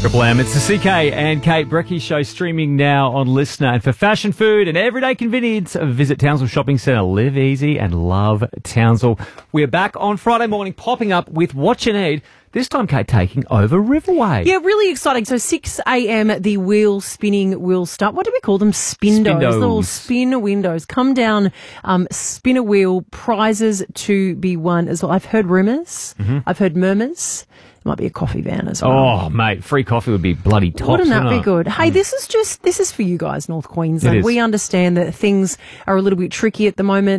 Triple M. It's the CK and Kate Brecky show, streaming now on Listener. And for fashion, food and everyday convenience, visit Townsville Shopping Centre. Live easy and love Townsville. We're back on Friday morning, popping up with what you need. This time, Kate, taking over Riverway. Yeah, really exciting. So 6 a.m, the wheel spinning will start. What do we call them? Spindos. The little spin windows. Come down, spin a wheel, prizes to be won as well. I've heard rumours. I've heard murmurs. It might be a coffee van as well. Oh, mate, free coffee would be bloody tops. Wouldn't that be good? Hey, this is for you guys, North Queensland. We understand that things are a little bit tricky at the moment.